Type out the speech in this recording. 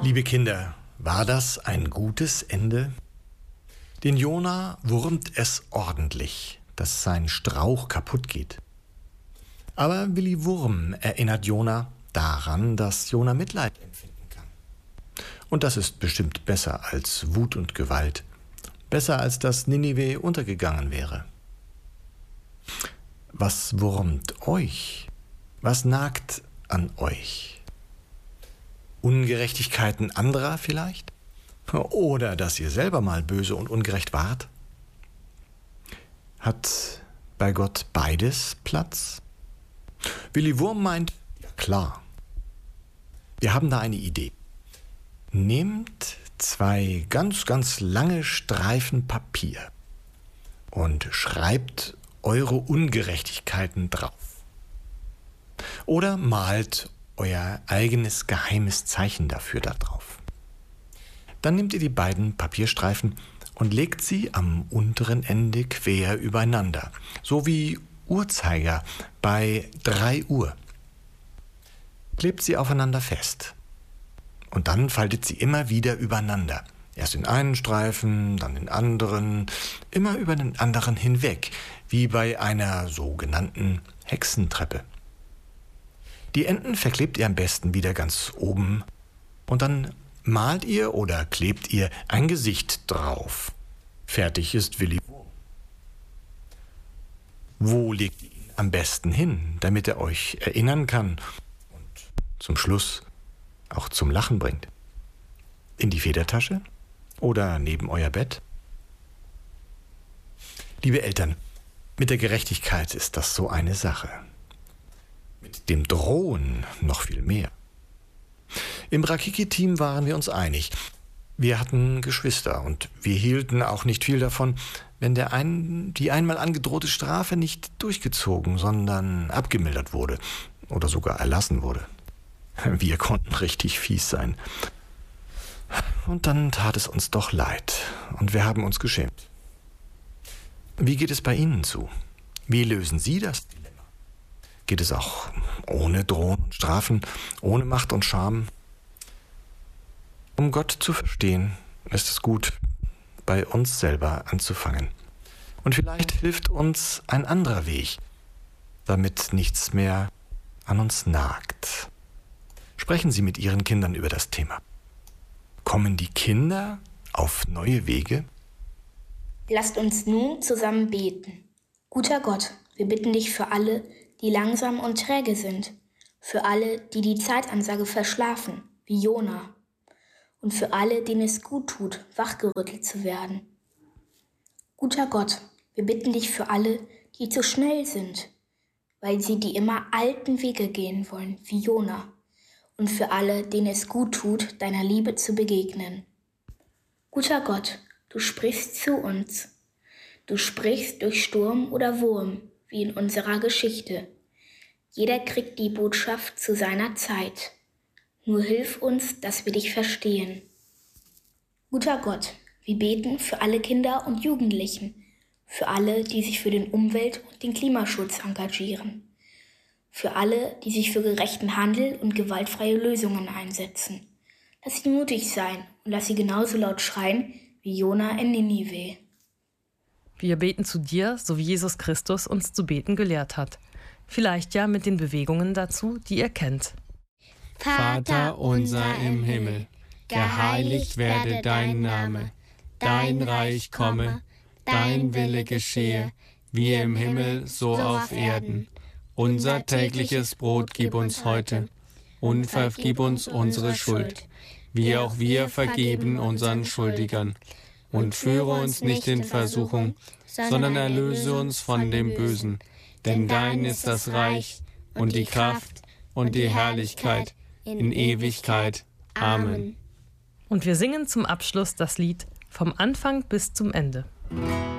Liebe Kinder, war das ein gutes Ende? Den Jona wurmt es ordentlich, dass sein Strauch kaputt geht. Aber Willi Wurm erinnert Jona daran, dass Jona Mitleid empfinden kann. Und das ist bestimmt besser als Wut und Gewalt. Besser als dass Ninive untergegangen wäre. Was wurmt euch? Was nagt an euch? Ungerechtigkeiten anderer vielleicht? Oder dass ihr selber mal böse und ungerecht wart? Hat bei Gott beides Platz? Willi Wurm meint, ja klar. Wir haben da eine Idee. Nehmt 2 ganz lange Streifen Papier und schreibt eure Ungerechtigkeiten drauf. Oder malt euer eigenes geheimes Zeichen dafür da drauf. Dann nehmt ihr die beiden Papierstreifen und legt sie am unteren Ende quer übereinander, so wie Uhrzeiger bei 3 Uhr. Klebt sie aufeinander fest und dann faltet sie immer wieder übereinander. Erst den einen Streifen, dann den anderen, immer über den anderen hinweg, wie bei einer sogenannten Hexentreppe. Die Enden verklebt ihr am besten wieder ganz oben und dann malt ihr oder klebt ihr ein Gesicht drauf. Fertig ist Willi Wurm. Wo legt ihr ihn am besten hin, damit er euch erinnern kann und zum Schluss auch zum Lachen bringt? In die Federtasche oder neben euer Bett? Liebe Eltern, mit der Gerechtigkeit ist das so eine Sache. Mit dem Drohen noch viel mehr. Im Rakiki-Team waren wir uns einig. Wir hatten Geschwister und wir hielten auch nicht viel davon, wenn die einmal angedrohte Strafe nicht durchgezogen, sondern abgemildert wurde oder sogar erlassen wurde. Wir konnten richtig fies sein. Und dann tat es uns doch leid und wir haben uns geschämt. Wie geht es bei Ihnen zu? Wie lösen Sie das Dilemma? Geht es auch ohne Drohen und Strafen, ohne Macht und Scham? Um Gott zu verstehen, ist es gut, bei uns selber anzufangen. Und vielleicht hilft uns ein anderer Weg, damit nichts mehr an uns nagt. Sprechen Sie mit Ihren Kindern über das Thema. Kommen die Kinder auf neue Wege? Lasst uns nun zusammen beten. Guter Gott, wir bitten dich für alle, die langsam und träge sind, für alle, die die Zeitansage verschlafen, wie Jona, und für alle, denen es gut tut, wachgerüttelt zu werden. Guter Gott, wir bitten dich für alle, die zu schnell sind, weil sie die immer alten Wege gehen wollen, wie Jona, und für alle, denen es gut tut, deiner Liebe zu begegnen. Guter Gott, du sprichst zu uns. Du sprichst durch Sturm oder Wurm, wie in unserer Geschichte. Jeder kriegt die Botschaft zu seiner Zeit. Nur hilf uns, dass wir dich verstehen. Guter Gott, wir beten für alle Kinder und Jugendlichen, für alle, die sich für den Umwelt- und den Klimaschutz engagieren, für alle, die sich für gerechten Handel und gewaltfreie Lösungen einsetzen. Lass sie mutig sein und lass sie genauso laut schreien wie Jona in Ninive. Wir beten zu dir, so wie Jesus Christus uns zu beten gelehrt hat. Vielleicht ja mit den Bewegungen dazu, die ihr kennt. Vater unser im Himmel, geheiligt werde dein Name, dein Reich komme, dein Wille geschehe, wie im Himmel, so auf Erden. Unser tägliches Brot gib uns heute und vergib uns unsere Schuld, wie auch wir vergeben unseren Schuldigern. Und führe uns nicht in Versuchung, sondern erlöse uns von dem Bösen. Denn dein ist das Reich und die Kraft und die Herrlichkeit in Ewigkeit. Amen. Und wir singen zum Abschluss das Lied Vom Anfang bis zum Ende.